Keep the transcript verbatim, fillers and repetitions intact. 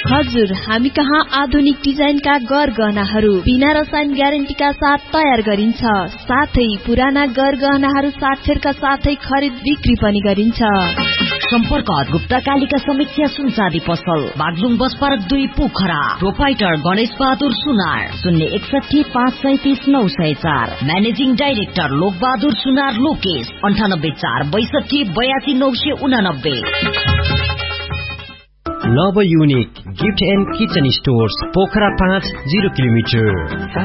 हजुर, हामी कहाँ आधुनिक डिजाइनका गरगहनाहरू बिना रसायन ग्यारेन्टीका साथ तयार गरिन्छ। साथै पुराना गरगहनाहरू साथेरका साथै खरिद बिक्री पनि गरिन्छ। सम्पर्क गुप्ता कालिका समीक्षा सुनचाँदी पसल, बागलुङ बस पार्क दुई पोखरा। प्रोपाइटर गणेश बहादुर सुनार, शून्य एकसठी पाँच सैतिस नौ सय चार। म्यानेजिङ डाइरेक्टर लोक बहादुर सुनार लोकेश, अन्ठानब्बे चार बैसठी बयासी नौ सय उनानब्बे। नव unique gift and kitchen stores, Pokhara पाँच, जिरो किलोमिटर।